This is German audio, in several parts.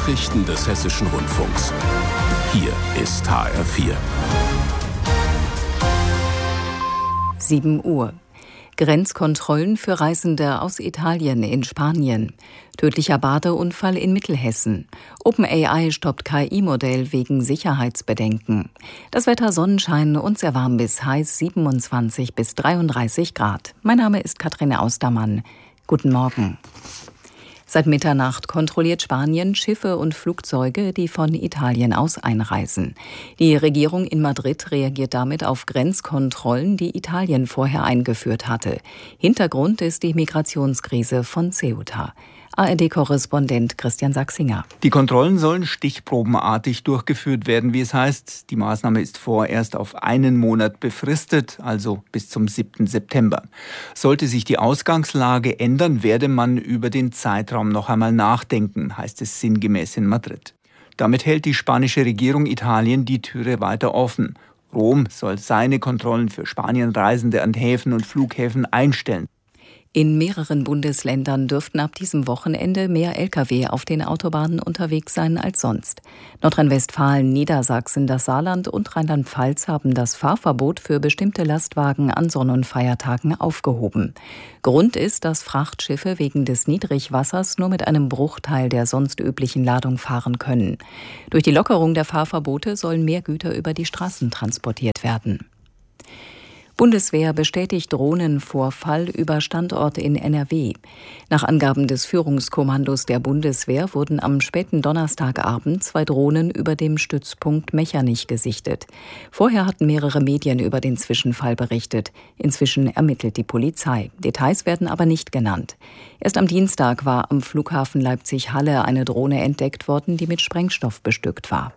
Nachrichten des Hessischen Rundfunks. Hier ist HR4. 7 Uhr. Grenzkontrollen für Reisende aus Italien in Spanien. Tödlicher Badeunfall in Mittelhessen. OpenAI stoppt KI-Modell wegen Sicherheitsbedenken. Das Wetter Sonnenschein und sehr warm bis heiß 27 bis 33 Grad. Mein Name ist Katharina Austermann. Guten Morgen. Seit Mitternacht kontrolliert Spanien Schiffe und Flugzeuge, die von Italien aus einreisen. Die Regierung in Madrid reagiert damit auf Grenzkontrollen, die Italien vorher eingeführt hatte. Hintergrund ist die Migrationskrise von Ceuta. ARD-Korrespondent Christian Sachsinger. Die Kontrollen sollen stichprobenartig durchgeführt werden, wie es heißt. Die Maßnahme ist vorerst auf einen Monat befristet, also bis zum 7. September. Sollte sich die Ausgangslage ändern, werde man über den Zeitraum noch einmal nachdenken, heißt es sinngemäß in Madrid. Damit hält die spanische Regierung Italien die Türe weiter offen. Rom soll seine Kontrollen für Spanienreisende an Häfen und Flughäfen einstellen. In mehreren Bundesländern dürften ab diesem Wochenende mehr Lkw auf den Autobahnen unterwegs sein als sonst. Nordrhein-Westfalen, Niedersachsen, das Saarland und Rheinland-Pfalz haben das Fahrverbot für bestimmte Lastwagen an Sonn- und Feiertagen aufgehoben. Grund ist, dass Frachtschiffe wegen des Niedrigwassers nur mit einem Bruchteil der sonst üblichen Ladung fahren können. Durch die Lockerung der Fahrverbote sollen mehr Güter über die Straßen transportiert werden. Bundeswehr bestätigt Drohnenvorfall über Standort in NRW. Nach Angaben des Führungskommandos der Bundeswehr wurden am späten Donnerstagabend 2 Drohnen über dem Stützpunkt Mechernich gesichtet. Vorher hatten mehrere Medien über den Zwischenfall berichtet. Inzwischen ermittelt die Polizei. Details werden aber nicht genannt. Erst am Dienstag war am Flughafen Leipzig-Halle eine Drohne entdeckt worden, die mit Sprengstoff bestückt war.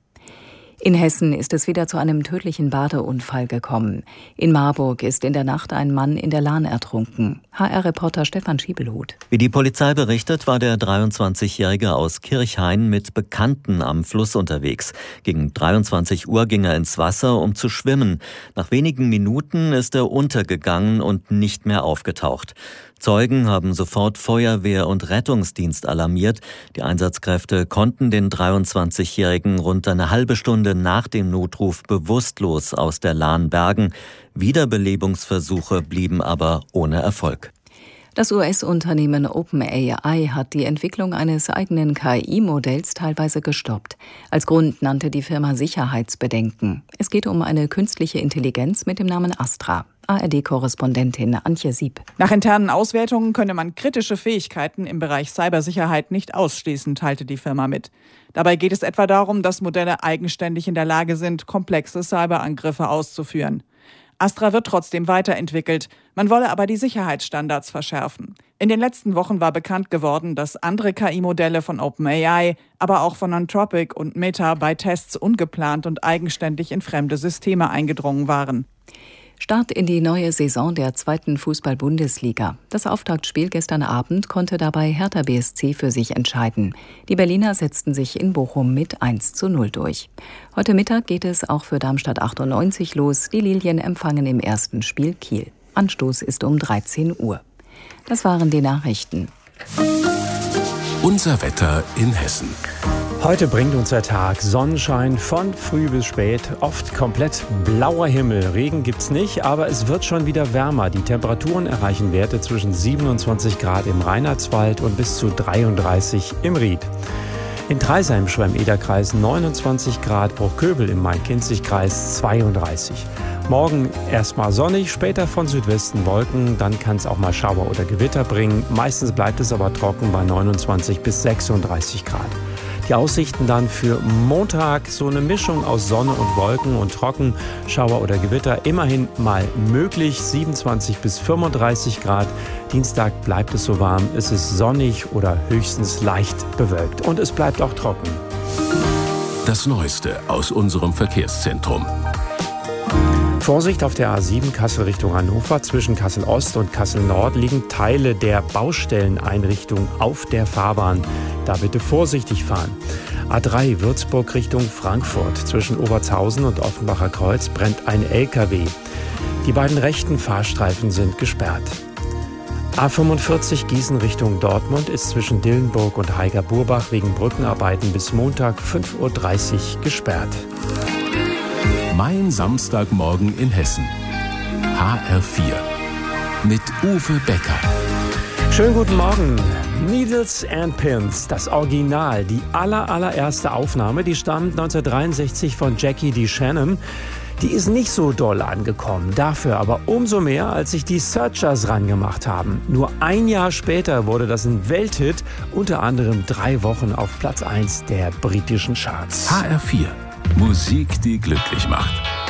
In Hessen ist es wieder zu einem tödlichen Badeunfall gekommen. In Marburg ist in der Nacht ein Mann in der Lahn ertrunken. HR-Reporter Stefan Schiebelhut. Wie die Polizei berichtet, war der 23-Jährige aus Kirchhain mit Bekannten am Fluss unterwegs. Gegen 23 Uhr ging er ins Wasser, um zu schwimmen. Nach wenigen Minuten ist er untergegangen und nicht mehr aufgetaucht. Zeugen haben sofort Feuerwehr und Rettungsdienst alarmiert. Die Einsatzkräfte konnten den 23-Jährigen rund eine halbe Stunde nach dem Notruf bewusstlos aus der Lahn bergen. Wiederbelebungsversuche blieben aber ohne Erfolg. Das US-Unternehmen OpenAI hat die Entwicklung eines eigenen KI-Modells teilweise gestoppt. Als Grund nannte die Firma Sicherheitsbedenken. Es geht um eine künstliche Intelligenz mit dem Namen Astra. ARD-Korrespondentin Antje Sieb. Nach internen Auswertungen könne man kritische Fähigkeiten im Bereich Cybersicherheit nicht ausschließen, teilte die Firma mit. Dabei geht es etwa darum, dass Modelle eigenständig in der Lage sind, komplexe Cyberangriffe auszuführen. Astra wird trotzdem weiterentwickelt. Man wolle aber die Sicherheitsstandards verschärfen. In den letzten Wochen war bekannt geworden, dass andere KI-Modelle von OpenAI, aber auch von Anthropic und Meta bei Tests ungeplant und eigenständig in fremde Systeme eingedrungen waren. Start in die neue Saison der 2. Fußball-Bundesliga. Das Auftaktspiel gestern Abend konnte dabei Hertha BSC für sich entscheiden. Die Berliner setzten sich in Bochum mit 1:0 durch. Heute Mittag geht es auch für Darmstadt 98 los. Die Lilien empfangen im ersten Spiel Kiel. Anstoß ist um 13 Uhr. Das waren die Nachrichten. Unser Wetter in Hessen. Heute bringt uns der Tag Sonnenschein von früh bis spät, oft komplett blauer Himmel. Regen gibt's nicht, aber es wird schon wieder wärmer. Die Temperaturen erreichen Werte zwischen 27 Grad im Reinhardswald und bis zu 33 im Ried. In Treisheim, Schwemm-Eder-Kreis 29 Grad, Bruchköbel im Main-Kinzig-Kreis 32. Morgen erstmal sonnig, später von Südwesten Wolken, dann kann es auch mal Schauer oder Gewitter bringen. Meistens bleibt es aber trocken bei 29 bis 36 Grad. Die Aussichten dann für Montag, so eine Mischung aus Sonne und Wolken und trocken, Schauer oder Gewitter, immerhin mal möglich, 27 bis 35 Grad. Dienstag bleibt es so warm, es ist sonnig oder höchstens leicht bewölkt und es bleibt auch trocken. Das Neueste aus unserem Verkehrszentrum. Vorsicht auf der A7 Kassel Richtung Hannover. Zwischen Kassel Ost und Kassel Nord liegen Teile der Baustelleneinrichtung auf der Fahrbahn. Da bitte vorsichtig fahren. A3 Würzburg Richtung Frankfurt. Zwischen Obertshausen und Offenbacher Kreuz brennt ein LKW. Die beiden rechten Fahrstreifen sind gesperrt. A45 Gießen Richtung Dortmund ist zwischen Dillenburg und Haiger-Burbach wegen Brückenarbeiten bis Montag 5:30 Uhr gesperrt. Mein Samstagmorgen in Hessen. HR4 mit Uwe Becker. Schönen guten Morgen. Needles and Pins, das Original, die allererste Aufnahme, die stammt 1963 von Jackie DeShannon. Die ist nicht so doll angekommen, dafür aber umso mehr, als sich die Searchers rangemacht haben. Nur ein Jahr später wurde das ein Welthit, unter anderem 3 Wochen auf Platz 1 der britischen Charts. HR4, Musik, die glücklich macht.